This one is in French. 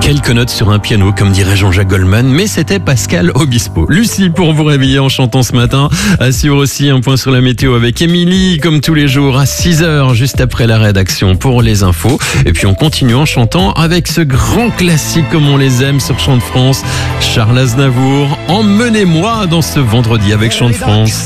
Quelques notes sur un piano, comme dirait Jean-Jacques Goldman, mais c'était Pascal Obispo. Lucie, pour vous réveiller en chantant ce matin, assure aussi un point sur la météo avec Émilie, comme tous les jours, à 6h, juste après la rédaction pour les infos. Et puis on continue en chantant avec ce grand classique comme on les aime sur Chant de France, Charles Aznavour. Emmenez-moi dans ce vendredi avec Chant de France.